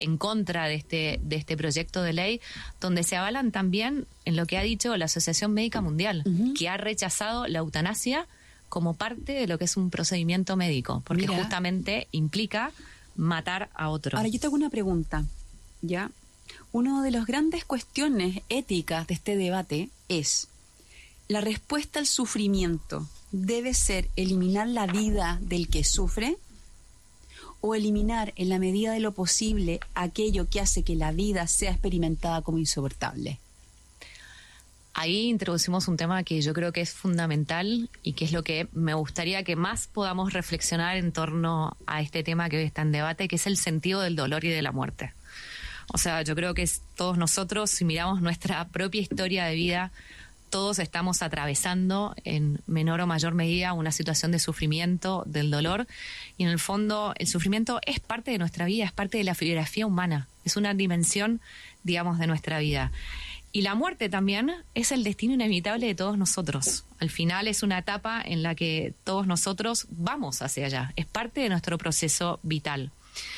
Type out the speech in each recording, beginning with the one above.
en contra de este proyecto de ley, donde se avalan también en lo que ha dicho la Asociación Médica Mundial, que ha rechazado la eutanasia como parte de lo que es un procedimiento médico, porque justamente implica matar a otro. Ahora, yo te hago una pregunta, ¿ya? Una de las grandes cuestiones éticas de este debate es: ¿la respuesta al sufrimiento debe ser eliminar la vida del que sufre o eliminar en la medida de lo posible aquello que hace que la vida sea experimentada como insoportable? Ahí introducimos un tema que yo creo que es fundamental y que es lo que me gustaría que más podamos reflexionar en torno a este tema que hoy está en debate, que es el sentido del dolor y de la muerte. O sea, yo creo que todos nosotros, si miramos nuestra propia historia de vida, todos estamos atravesando en menor o mayor medida una situación de sufrimiento, del dolor, y en el fondo el sufrimiento es parte de nuestra vida, es parte de la biografía humana, es una dimensión, digamos, de nuestra vida. Y la muerte también es el destino inevitable de todos nosotros. Al final es una etapa en la que todos nosotros vamos hacia allá, es parte de nuestro proceso vital.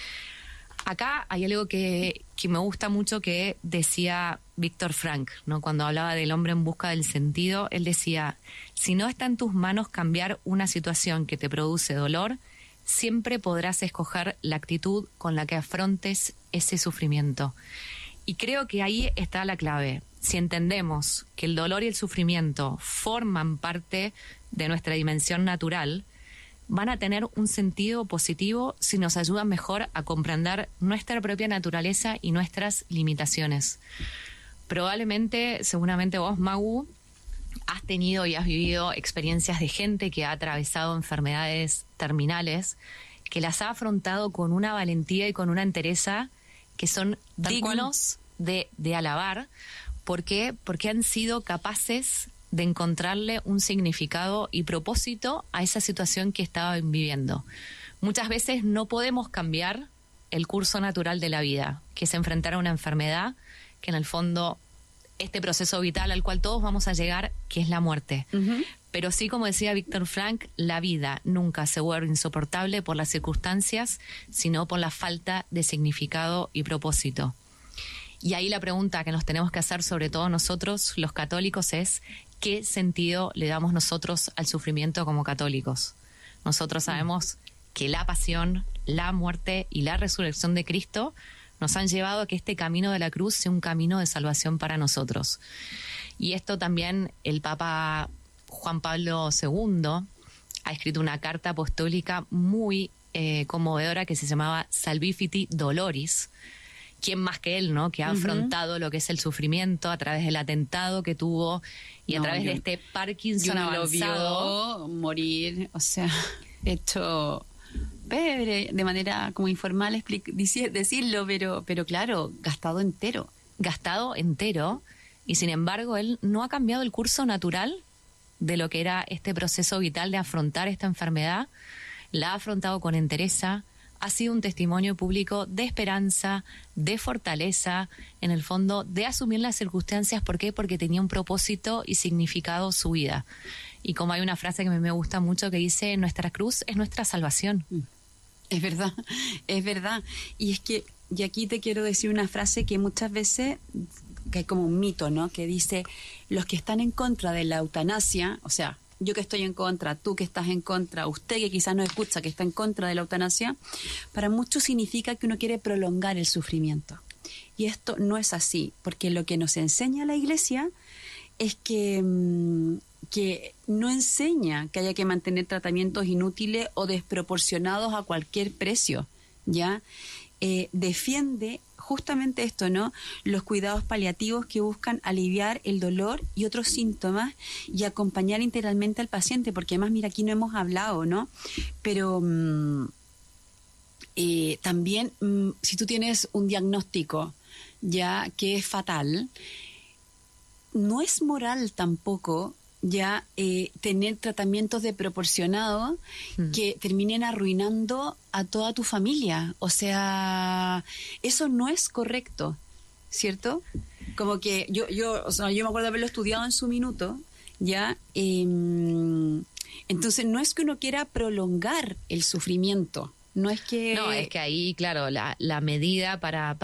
Acá hay algo que me gusta mucho que decía Víctor Frank, ¿no? Cuando hablaba del hombre en busca del sentido, él decía: si no está en tus manos cambiar una situación que te produce dolor, siempre podrás escoger la actitud con la que afrontes ese sufrimiento. Y creo que ahí está la clave. Si entendemos que el dolor y el sufrimiento forman parte de nuestra dimensión natural, van a tener un sentido positivo si nos ayudan mejor a comprender nuestra propia naturaleza y nuestras limitaciones. Probablemente, seguramente vos, Magu, has tenido y has vivido experiencias de gente que ha atravesado enfermedades terminales, que las ha afrontado con una valentía y con una entereza que son dignos de alabar. ¿Por qué? Porque han sido capaces de encontrarle un significado y propósito a esa situación que estaban viviendo. Muchas veces no podemos cambiar el curso natural de la vida, que es enfrentar a una enfermedad, que en el fondo este proceso vital al cual todos vamos a llegar, que es la muerte. Pero sí, como decía Víctor Frank, la vida nunca se vuelve insoportable por las circunstancias, sino por la falta de significado y propósito. Y ahí la pregunta que nos tenemos que hacer, sobre todo nosotros, los católicos, es: ¿qué sentido le damos nosotros al sufrimiento como católicos? Nosotros sabemos que la pasión, la muerte y la resurrección de Cristo nos han llevado a que este camino de la cruz sea un camino de salvación para nosotros. Y esto también el Papa Juan Pablo II ha escrito una carta apostólica muy conmovedora que se llamaba Salvifici Doloris. ¿Quién más que él, no? Que ha afrontado lo que es el sufrimiento a través del atentado que tuvo y a través de este Parkinson avanzado. Lo vio morir, o sea, hecho pebre, de manera como informal decirlo, pero claro, gastado entero. Gastado entero, y sin embargo él no ha cambiado el curso natural de lo que era este proceso vital de afrontar esta enfermedad. La ha afrontado con entereza. Ha sido un testimonio público de esperanza, de fortaleza, en el fondo, de asumir las circunstancias. ¿Por qué? Porque tenía un propósito y significado su vida. Y como hay una frase que me gusta mucho que dice: nuestra cruz es nuestra salvación. Es verdad, es verdad. Y es que, y aquí te quiero decir una frase que muchas veces, que hay como un mito, ¿no? Que dice: los que están en contra de la eutanasia, o sea, yo que estoy en contra, tú que estás en contra, usted que quizás no escucha, que está en contra de la eutanasia, para muchos significa que uno quiere prolongar el sufrimiento. Y esto no es así, porque lo que nos enseña la Iglesia es que no enseña que haya que mantener tratamientos inútiles o desproporcionados a cualquier precio, ¿ya? Defiende justamente esto, ¿no? Los cuidados paliativos que buscan aliviar el dolor y otros síntomas y acompañar integralmente al paciente, porque además, mira, aquí no hemos hablado, ¿no? Pero también, si tú tienes un diagnóstico ya que es fatal, no es moral tampoco ya tener tratamientos desproporcionados que terminen arruinando a toda tu familia. O sea, eso no es correcto, ¿cierto? Como que yo me acuerdo de haberlo estudiado en su minuto, ya. Entonces no es que uno quiera prolongar el sufrimiento, No es que... No, es que ahí, claro, la medida para